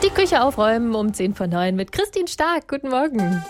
Die Küche aufräumen um 10:09 mit Christine Stark. Guten Morgen.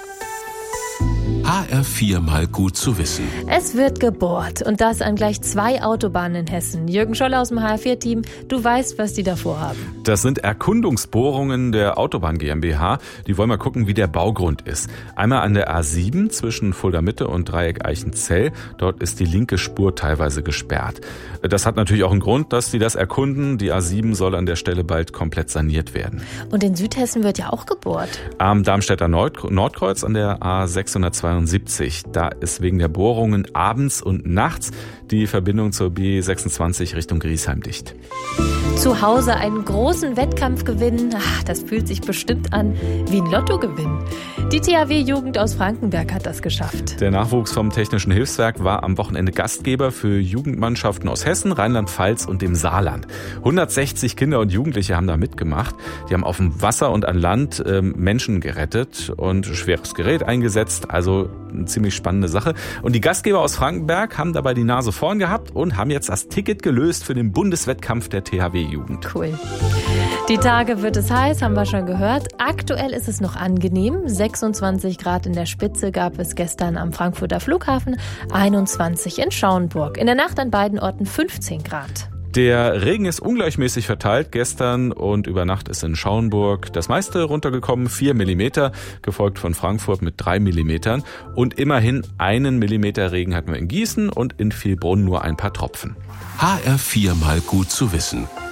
HR4 mal gut zu wissen. Es wird gebohrt und das an gleich 2 Autobahnen in Hessen. Jürgen Scholler aus dem HR4-Team, du weißt, was die da vorhaben. Das sind Erkundungsbohrungen der Autobahn GmbH. Die wollen mal gucken, wie der Baugrund ist. Einmal an der A7 zwischen Fulda Mitte und Dreieck Eichenzell. Dort ist die linke Spur teilweise gesperrt. Das hat natürlich auch einen Grund, dass die das erkunden. Die A7 soll an der Stelle bald komplett saniert werden. Und in Südhessen wird ja auch gebohrt. Am Darmstädter Nordkreuz an der A672. Da ist wegen der Bohrungen abends und nachts die Verbindung zur B26 Richtung Griesheim dicht. Zu Hause einen großen Wettkampf gewinnen, das fühlt sich bestimmt an wie ein Lottogewinn. Die THW-Jugend aus Frankenberg hat das geschafft. Der Nachwuchs vom Technischen Hilfswerk war am Wochenende Gastgeber für Jugendmannschaften aus Hessen, Rheinland-Pfalz und dem Saarland. 160 Kinder und Jugendliche haben da mitgemacht. Die haben auf dem Wasser und an Land Menschen gerettet und schweres Gerät eingesetzt. Also eine ziemlich spannende Sache. Und die Gastgeber aus Frankenberg haben dabei die Nase vorn gehabt und haben jetzt das Ticket gelöst für den Bundeswettkampf der THW-Jugend. Cool. Die Tage wird es heiß, haben wir schon gehört. Aktuell ist es noch angenehm. 26 Grad in der Spitze gab es gestern am Frankfurter Flughafen, 21 in Schauenburg. In der Nacht an beiden Orten 15 Grad. Der Regen ist ungleichmäßig verteilt. Gestern und über Nacht ist in Schauenburg das meiste runtergekommen, 4 Millimeter, gefolgt von Frankfurt mit 3 Millimetern. Und immerhin 1 Millimeter Regen hatten wir in Gießen und in Vielbrunn nur ein paar Tropfen. HR4 mal gut zu wissen.